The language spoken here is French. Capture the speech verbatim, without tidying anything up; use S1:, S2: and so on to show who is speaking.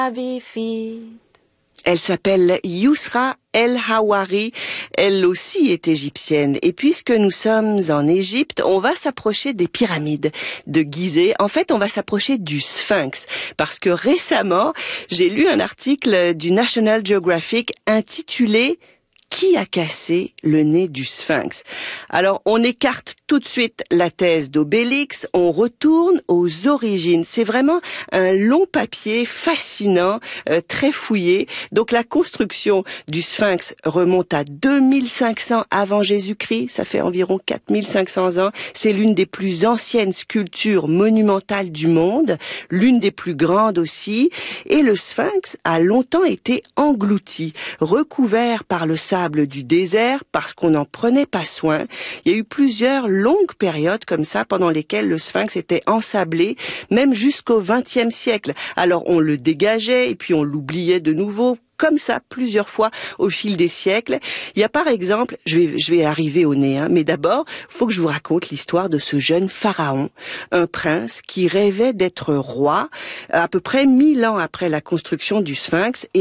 S1: Elle s'appelle Yousra El Hawari, elle aussi est égyptienne. Et puisque nous sommes en Égypte, on va s'approcher des pyramides de Gizeh. En fait, on va s'approcher du Sphinx. Parce que récemment, j'ai lu un article du National Geographic intitulé « Qui a cassé le nez du Sphinx ?» Alors, on écarte tout de suite la thèse d'Obélix, on retourne aux origines. C'est vraiment un long papier fascinant, euh, très fouillé. Donc, la construction du Sphinx remonte à deux mille cinq cents avant Jésus-Christ. Ça fait environ quatre mille cinq cents ans. C'est l'une des plus anciennes sculptures monumentales du monde, l'une des plus grandes aussi. Et le Sphinx a longtemps été englouti, recouvert par le sable du désert parce qu'on n'en prenait pas soin. Il y a eu plusieurs longues périodes comme ça pendant lesquelles le Sphinx était ensablé, même jusqu'au vingtième siècle. Alors on le dégageait et puis on l'oubliait de nouveau, comme ça plusieurs fois au fil des siècles. Il y a par exemple, je vais, je vais arriver au nez, hein, mais d'abord, il faut que je vous raconte l'histoire de ce jeune pharaon, un prince qui rêvait d'être roi à peu près mille ans après la construction du Sphinx. Et